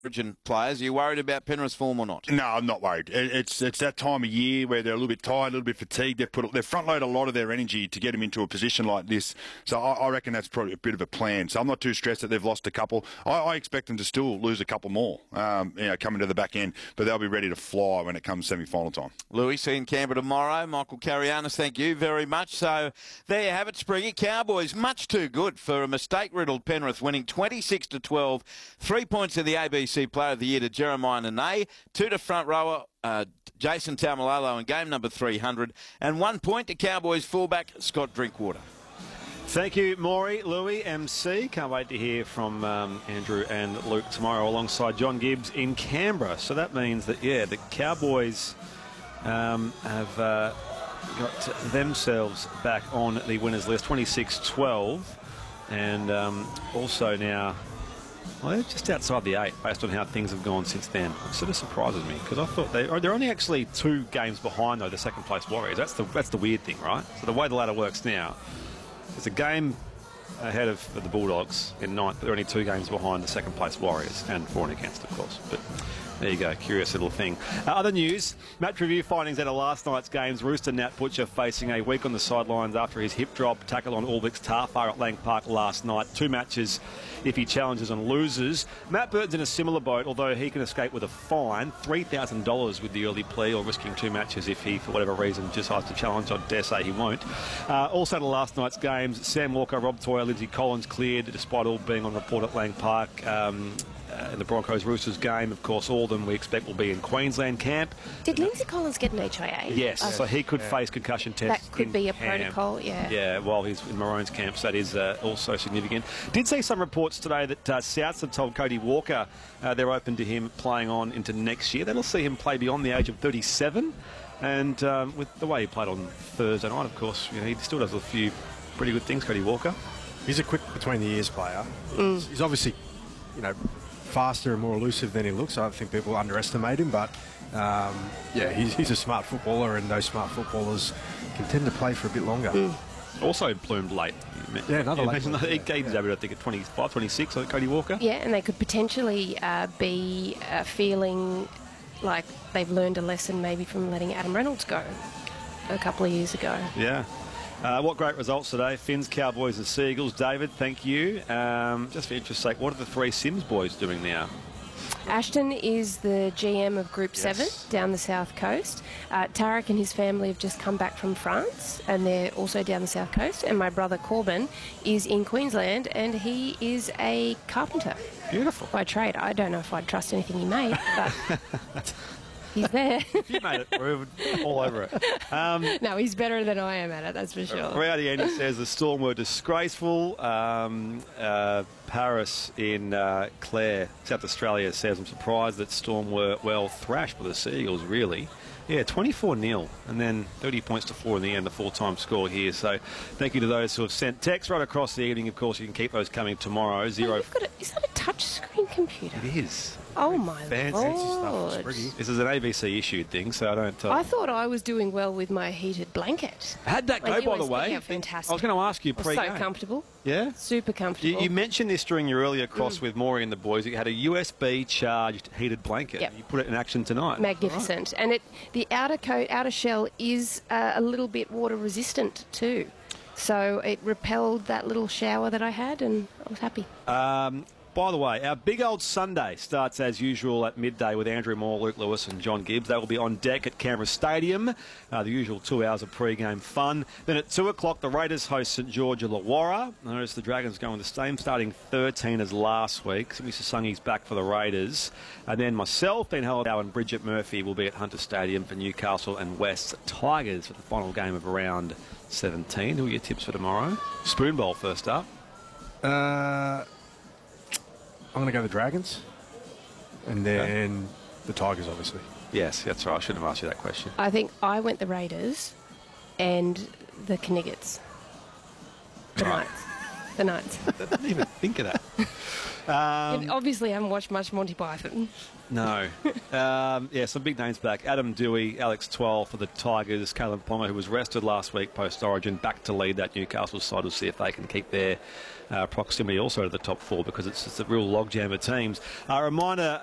Origin players. Are you worried about Penrith's form or not? No, I'm not worried. It's that time of year where they're a little bit tired, a little bit fatigued. They've front-loaded a lot of their energy to get them into a position like this. So I reckon that's probably a bit of a plan. So I'm not too stressed that they've lost a couple. I expect them to still lose a couple more, coming to the back end. But they'll be ready to fly when it comes semi-final time. Louis, see you in Canberra tomorrow. Michael Carianis, thank you very much. So there you have it, Spriggy. Cowboys much too good for a mistake-riddled Penrith, winning 26-12. 3 points of the ABC Player of the Year to Jeremiah Nene, 2 to front rower Jason Taumalolo in game number 300, and 1 point to Cowboys fullback Scott Drinkwater. Thank you, Maury, Louis, MC. Can't wait to hear from Andrew and Luke tomorrow alongside John Gibbs in Canberra. So that means that, the Cowboys have got themselves back on the winners list, 26-12, and also now... Well, they're just outside the 8 based on how things have gone since then. It sort of surprises me because I thought they're only actually 2 games behind, though, the second place Warriors. That's the weird thing, right? So the way the ladder works now, there's a game ahead of the Bulldogs in 9th, but they're only 2 games behind the second place Warriors and for and against, of course. But there you go, curious little thing. Other news, match review findings out of last night's games. Rooster Nat Butcher facing a week on the sidelines after his hip drop tackle on Albix Tarfar at Lang Park last night. 2 matches if he challenges and loses. Matt Burton's in a similar boat, although he can escape with a fine, $3,000 with the early plea, or risking 2 matches if he, for whatever reason, decides to challenge. I dare say he won't. Also to last night's games, Sam Walker, Rob Toyer, Lindsay Collins cleared, despite all being on report at Lang Park. In the Broncos-Roosters game, of course, all of them we expect will be in Queensland camp. Did Lindsay Collins get an HIA? Yes, so he could face concussion tests. That could be a camp. protocol, yeah. Yeah, while he's in Maroons camp, so that is also significant. Did see some reports today that Souths have told Cody Walker they're open to him playing on into next year. That'll see him play beyond the age of 37. And with the way he played on Thursday night, of course, he still does a few pretty good things, Cody Walker. He's a quick between-the-ears player. He's obviously, faster and more elusive than he looks. I think people underestimate him, but he's a smart footballer, and those smart footballers can tend to play for a bit longer. Also bloomed late. Yeah, another late. He gave I think, at 25, 26, like Cody Walker. Yeah, and they could potentially be feeling like they've learned a lesson maybe from letting Adam Reynolds go a couple of years ago. Yeah. What great results today. Finns, Cowboys and Seagulls. David, thank you. Just for interest's sake, what are the 3 Sims boys doing now? Ashton is the GM of Group 7 down the south coast. Tarek and his family have just come back from France, and they're also down the south coast. And my brother Corbin is in Queensland, and he is a carpenter. Beautiful. By trade. I don't know if I'd trust anything he made, but... He's there. If you made it, we're all over it. No, he's better than I am at it, that's for sure. Rowdy Andy says the Storm were disgraceful. Paris in Clare, South Australia, says, I'm surprised that Storm were well thrashed by the Seagulls, really. Yeah, 24-0, and then 30 points to 4 in the end, the full-time score here. So thank you to those who have sent texts right across the evening. Of course, you can keep those coming tomorrow. Is that a touch-screen computer? It is. Oh, my Lord. This is an ABC-issued thing, so I don't... I thought I was doing well with my heated blanket. How'd that go, by the way? Fantastic. I was going to ask you pre-game. So comfortable. Yeah? Super comfortable. You mentioned this during your earlier cross with Maury and the boys. You had a USB-charged heated blanket. Yep. You put it in action tonight. Magnificent. Right. And the outer shell is a little bit water-resistant too. So it repelled that little shower that I had, and I was happy. By the way, our big old Sunday starts as usual at midday with Andrew Moore, Luke Lewis and John Gibbs. They will be on deck at Canberra Stadium, the usual 2 hours of pre-game fun. Then at 2 o'clock, the Raiders host St George Illawarra. Notice the Dragons going the same, starting 13 as last week. Simi Sasungi's back for the Raiders. And then myself, Ben Halliday and Bridget Murphy will be at Hunter Stadium for Newcastle and West Tigers for the final game of round 17. Who are your tips for tomorrow? Spoon Bowl first up. I'm going to go the Dragons, and then the Tigers, obviously. Yes, that's right. I shouldn't have asked you that question. I think I went the Raiders and the Kniggets. The Knights. The Knights. I didn't even think of that. Obviously, I haven't watched much Monty Python. No. Some big names back. Adam Dewey, Alex Twell for the Tigers. Caleb Plummer, who was rested last week post-Origin, back to lead that Newcastle side. We'll see if they can keep their proximity also to the top 4, because it's a real logjam of teams. A reminder...